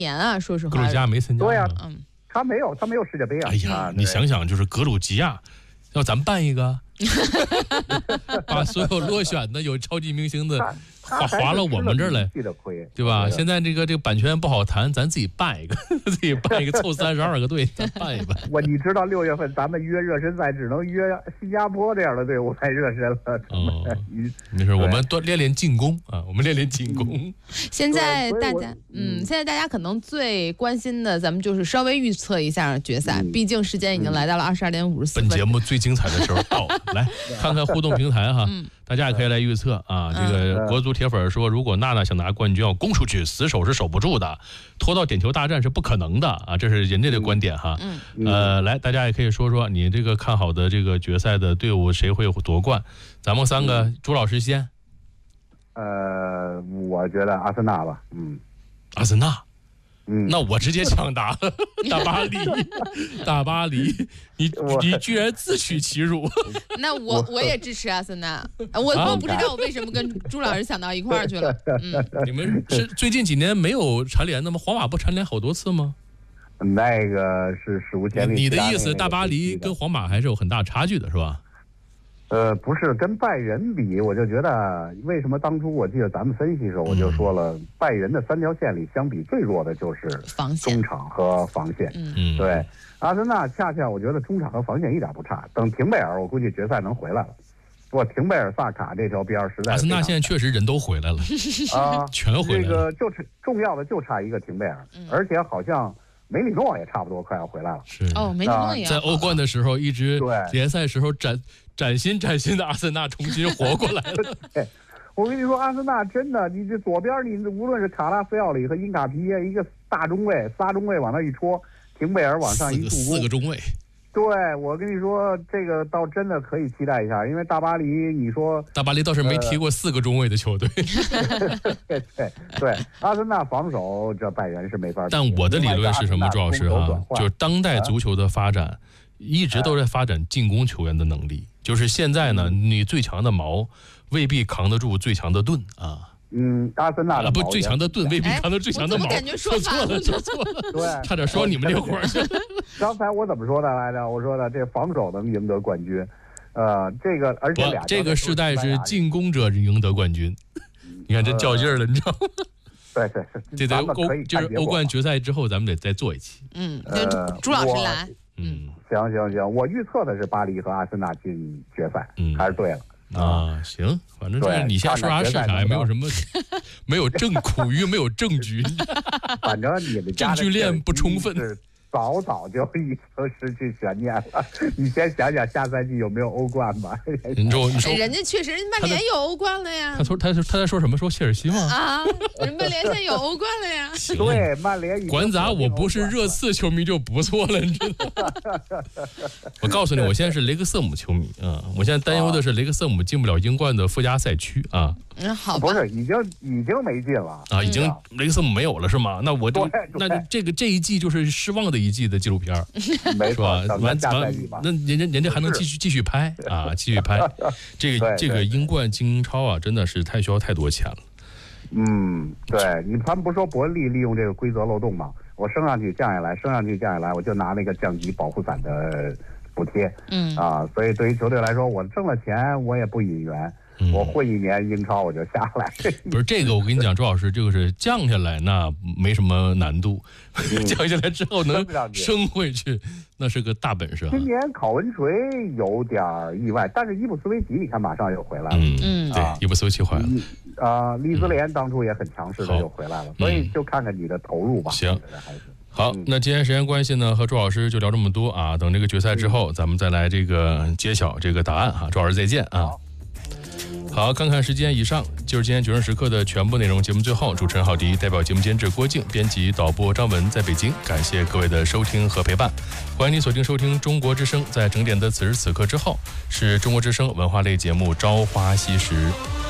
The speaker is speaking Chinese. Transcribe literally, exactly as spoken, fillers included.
年啊，说实话， 格鲁吉亚没参加。 对呀、 嗯， 他没有，他没有世界杯啊。 哎呀， 啊、 你想想，就是格鲁吉亚，要咱办一个，把所有落选的有超级明星的划划了我们这儿来，对吧？现在这个这个版权不好谈，咱自己办一个，自己办一个，凑三十二个队，咱办一办。 我你知道六月份咱们约热身赛，只能约新加坡这样的队伍来热身了。 哦，没事，我们多练练进攻啊，我们练练进攻。 嗯、现在大家，嗯，现在大家可能最关心的，咱们就是稍微预测一下决赛，嗯、毕竟时间已经来到了二十二点五十四分。 本节目最精彩的时候到了，来看看互动平台哈。嗯，大家也可以来预测啊。这个国足铁粉说，如果娜娜想拿冠军，要攻出去，死守是守不住的，拖到点球大战是不可能的啊，这是人家的观点哈。嗯，呃，来，大家也可以说说你这个看好的这个决赛的队伍谁会夺冠？咱们三个，朱老师先。 呃，我觉得阿森纳吧，嗯， 阿森纳。 嗯， 那我直接抢答了，大巴黎，大巴黎，你你居然自取其辱。 那我我也支持阿森纳，我都不知道我为什么跟朱老师想到一块儿去了。嗯， 你们是最近几年没有蝉联的吗？皇马不蝉联好多次吗？ 那个是史无前例。 你的意思，大巴黎跟皇马还是有很大差距的，是吧？ 呃，不是跟拜仁比，我就觉得为什么当初我记得咱们分析的时候，我就说了，嗯、拜仁的三条线里相比最弱的就是中场和防线。 嗯， 对，阿森纳恰恰我觉得中场和防线一点不差。等廷贝尔，我估计决赛能回来了。我廷贝尔、萨卡这条边实在。 阿森纳现在确实人都回来了啊， 全回来了。 这个就是重要的就差一个廷贝尔，嗯、而且好像。梅里诺也差不多快要回来了。 是哦，梅里诺也在欧冠的时候一直联赛时候崭崭新崭新的阿森纳重新活过来了。 对，我跟你说，阿森纳真的，你这左边你无论是卡拉菲奥里和因卡皮耶，一个大中卫，仨中卫往那一戳，廷贝尔往上一助攻， 四个中卫。 对，我跟你说，这个倒真的可以期待一下，因为大巴黎，你说大巴黎倒是没踢过四个中卫的球队。 呃、对对对，阿森纳防守这拜仁是没法比。 但我的理论是什么，朱老师啊？就是当代足球的发展，一直都在发展进攻球员的能力。就是现在呢，你最强的矛未必扛得住最强的盾啊。 嗯，阿森纳的、 啊、不最强的盾未必扛得最强的矛， 感觉说错了，说错了， 对， 差点说你们这会儿去。 刚才我怎么说的来着？我说的这防守能赢得冠军，呃，这个而且俩这个时代是进攻者赢得冠军。你看这较劲儿了，你知道吗？ 对对， 这得欧就是欧冠决赛之后，咱们得再做一期。 嗯，呃，朱老师来。 嗯， 行行行，我预测的是巴黎和阿森纳进决赛， 嗯， 还是对了。 啊，行，反正这是你先说啥是啥，也没有什么，没有证苦于没有证据， 反正你们证据链不充分， 早早就已经失去悬念了。你先想想下赛季有没有欧冠吧？ 你说，你说， 人家确实曼联有欧冠了呀。 他说，他他在说什么？说切尔西吗？ 啊，人曼联现在有欧冠了呀。 对，曼联管咋，我不是热刺球迷就不错了，你知道吗？我告诉你，我现在是雷克瑟姆球迷啊，我现在担忧的是雷克瑟姆进不了英冠的附加赛区啊。 嗯，好， 不是，已经已经没进了啊，已经雷克瑟姆没有了是吗？那我就那就这个这一季就是失望的一季的纪录片， 没错，完完那人家人家还能继续继续拍啊，继续拍。这个这个英冠精英超啊，真的是太需要太多钱了。 嗯，对你，他们不是说伯恩利利用这个规则漏洞吗？我升上去降下来，升上去降下来，我就拿那个降级保护伞的补贴。 嗯啊，所以对于球队来说，我挣了钱我也不引援。我混一年英超我就下来。 不是这个，我跟你讲，周老师，这个是降下来那没什么难度，嗯、降下来之后能升回去，那是个大本事、啊。 今年考文垂有点意外，但是伊布斯维奇你看马上又回来了。 嗯嗯，对，伊布斯维奇回来了。 啊，利兹联当初也很强势的又回来了，所以就看看你的投入吧。 行，好，那今天时间关系呢，和周老师就聊这么多啊。等这个决赛之后，咱们再来这个揭晓这个答案哈。周老师再见啊。好，看看时间，以上就是今天九声时刻的全部内容。节目最后，主持人郝迪代表节目监制郭靖、编辑导播张文在北京，感谢各位的收听和陪伴。欢迎你锁定收听中国之声，在整点的此时此刻之后，是中国之声文化类节目《朝花夕拾》。